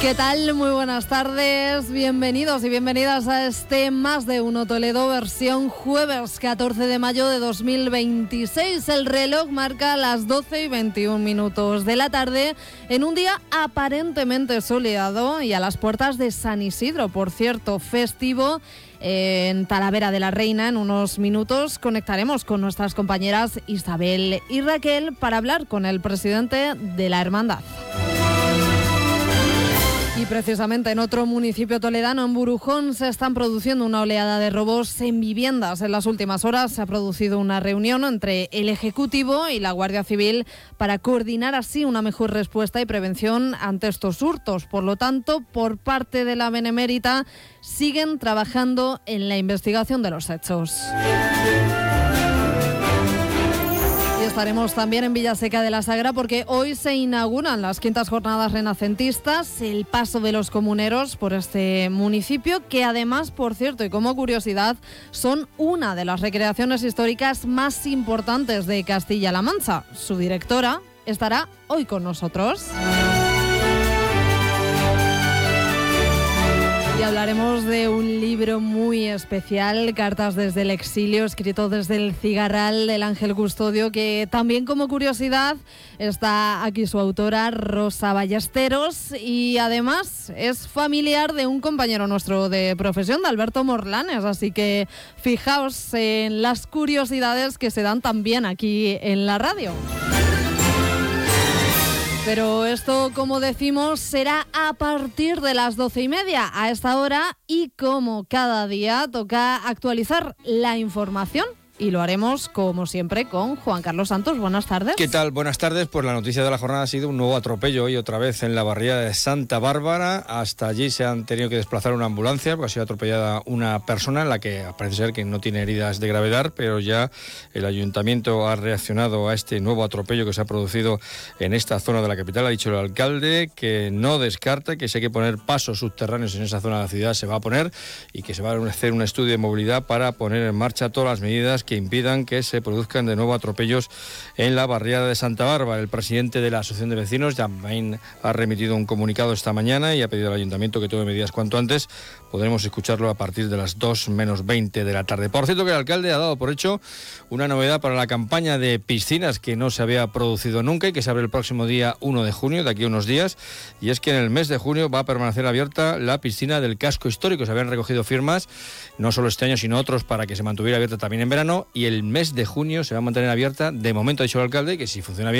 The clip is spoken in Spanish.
¿Qué tal? Muy buenas tardes, bienvenidos y bienvenidas a este Más de Uno Toledo, versión jueves 14 de mayo de 2026. El reloj marca las 12:21 de la tarde en un día aparentemente soleado y a las puertas de San Isidro, por cierto, festivo en Talavera de la Reina. En unos minutos conectaremos con nuestras compañeras Isabel y Raquel para hablar con el presidente de la hermandad. Y precisamente en otro municipio toledano, en Burujón, se están produciendo una oleada de robos en viviendas. En las últimas horas se ha producido una reunión entre el Ejecutivo y la Guardia Civil para coordinar así una mejor respuesta y prevención ante estos hurtos. Por lo tanto, por parte de la Benemérita, siguen trabajando en la investigación de los hechos. Estaremos también en Villaseca de la Sagra porque hoy se inauguran las quintas jornadas renacentistas, el paso de los comuneros por este municipio, que además, por cierto, y como curiosidad, son una de las recreaciones históricas más importantes de Castilla-La Mancha. Su directora estará hoy con nosotros. Y hablaremos de un libro muy especial, Cartas desde el exilio, escrito desde el Cigarral del Ángel Custodio, que también como curiosidad está aquí su autora, Rosa Ballesteros, y además es familiar de un compañero nuestro de profesión, de Alberto Morlanes, así que fijaos en las curiosidades que se dan también aquí en la radio. Pero esto, como decimos, será a partir de las 12:30 a esta hora y como cada día toca actualizar la información. Y lo haremos, como siempre, con Juan Carlos Santos. Buenas tardes. ¿Qué tal? Buenas tardes. Pues la noticia de la jornada ha sido un nuevo atropello hoy otra vez en la barriada de Santa Bárbara. Hasta allí se han tenido que desplazar una ambulancia porque ha sido atropellada una persona en la que parece ser que no tiene heridas de gravedad, pero ya el ayuntamiento ha reaccionado a este nuevo atropello que se ha producido en esta zona de la capital. Ha dicho el alcalde que no descarta que si hay que poner pasos subterráneos en esa zona de la ciudad se va a poner y que se va a hacer un estudio de movilidad para poner en marcha todas las medidas que impidan que se produzcan de nuevo atropellos en la barriada de Santa Bárbara. El presidente de la Asociación de Vecinos, Jan Main, ha remitido un comunicado esta mañana y ha pedido al ayuntamiento que tome medidas cuanto antes. Podremos escucharlo a partir de las 2:20 de la tarde. Por cierto, que el alcalde ha dado por hecho una novedad para la campaña de piscinas que no se había producido nunca y que se abre el próximo día 1 de junio, de aquí a unos días, y es que en el mes de junio va a permanecer abierta la piscina del casco histórico. Se habían recogido firmas, no solo este año, sino otros, para que se mantuviera abierta también en verano, y el mes de junio se va a mantener abierta. De momento ha dicho el alcalde que si funciona bien